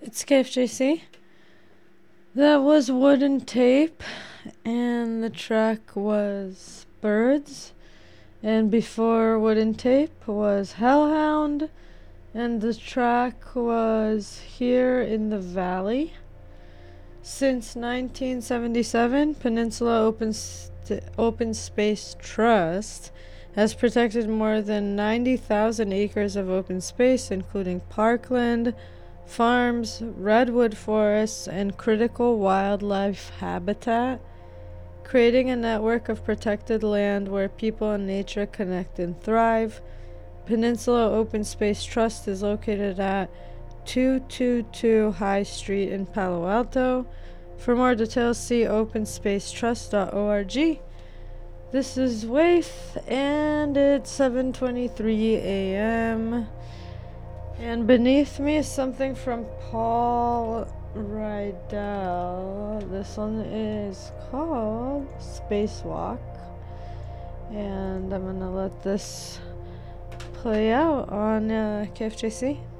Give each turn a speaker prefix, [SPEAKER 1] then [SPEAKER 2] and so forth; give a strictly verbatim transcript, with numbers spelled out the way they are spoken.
[SPEAKER 1] It's K F J C. That was Wooden Tape, and the track was Birds. And before Wooden Tape was Hellhound, and the track was Here in the Valley. Since nineteen seventy-seven, Peninsula Open, St- Open Space Trust has protected more than ninety thousand acres of open space, including parkland, farms, redwood forests, and critical wildlife habitat, creating a network of protected land where people and nature connect and thrive. Peninsula Open Space Trust is located at two twenty-two High Street in Palo Alto. For more details, see open space trust dot org. This is Waith, and it's seven twenty-three a.m. And beneath me is something from Paul Rydell. This one is called Spacewalk. And I'm gonna let this play out on uh, K F J C.